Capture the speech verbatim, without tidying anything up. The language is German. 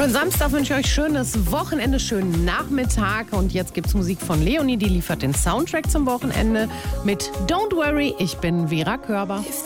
Schönen Samstag, wünsche ich euch schönes Wochenende, schönen Nachmittag. Und jetzt gibt's Musik von Leonie, die liefert den Soundtrack zum Wochenende mit Don't Worry, ich bin Vera Körber.